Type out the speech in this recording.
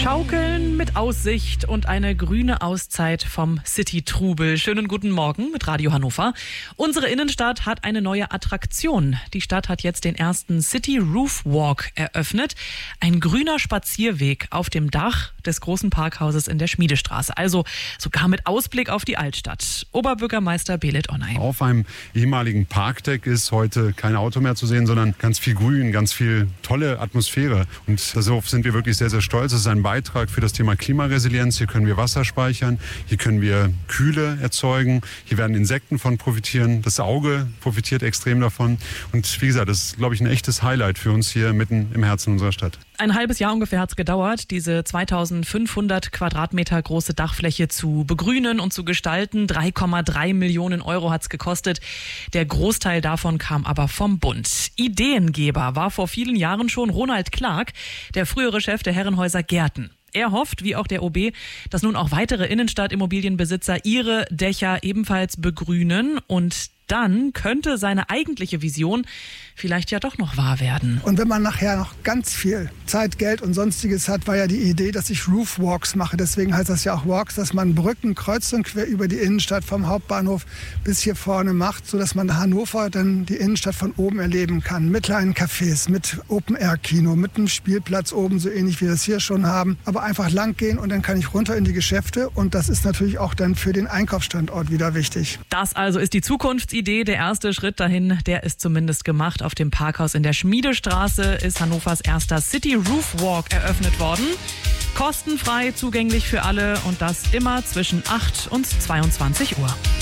Schaukeln mit Aussicht und eine grüne Auszeit vom City-Trubel. Schönen guten Morgen mit Radio Hannover. Unsere Innenstadt hat eine neue Attraktion. Die Stadt hat jetzt den ersten City Roof Walk eröffnet. Ein grüner Spazierweg auf dem Dach des großen Parkhauses in der Schmiedestraße. Also sogar mit Ausblick auf die Altstadt. Oberbürgermeister Belit Onay. Auf einem ehemaligen Parkdeck ist heute kein Auto mehr zu sehen, sondern ganz viel Grün, ganz viel tolle Atmosphäre. Und darauf sind wir wirklich sehr, sehr stolz. Es ist ein Beitrag für das Thema Klimaresilienz. Hier können wir Wasser speichern, hier können wir Kühle erzeugen, hier werden Insekten von profitieren. Das Auge profitiert extrem davon. Und wie gesagt, das ist, glaube ich, ein echtes Highlight für uns hier mitten im Herzen unserer Stadt. Ein halbes Jahr ungefähr hat es gedauert, diese 2500 Quadratmeter große Dachfläche zu begrünen und zu gestalten. 3,3 Millionen Euro hat es gekostet. Der Großteil davon kam aber vom Bund. Ideengeber war vor vielen Jahren schon Ronald Clark, der frühere Chef der Herrenhäuser Gärten. Er hofft, wie auch der OB, dass nun auch weitere Innenstadtimmobilienbesitzer ihre Dächer ebenfalls begrünen, und dann könnte seine eigentliche Vision vielleicht ja doch noch wahr werden. Und wenn man nachher noch ganz viel Zeit, Geld und Sonstiges hat, war ja die Idee, dass ich Roof Walks mache. Deswegen heißt das ja auch Walks, dass man Brücken kreuz und quer über die Innenstadt vom Hauptbahnhof bis hier vorne macht, sodass man Hannover dann die Innenstadt von oben erleben kann. Mit kleinen Cafés, mit Open-Air-Kino, mit einem Spielplatz oben, so ähnlich wie wir es hier schon haben. Aber einfach lang gehen und dann kann ich runter in die Geschäfte, und das ist natürlich auch dann für den Einkaufsstandort wieder wichtig. Das also ist die Zukunftsidee. Der erste Schritt dahin, der ist zumindest gemacht. Auf dem Parkhaus in der Schmiedestraße ist Hannovers erster City Roof Walk eröffnet worden. Kostenfrei, zugänglich für alle, und das immer zwischen 8 und 22 Uhr.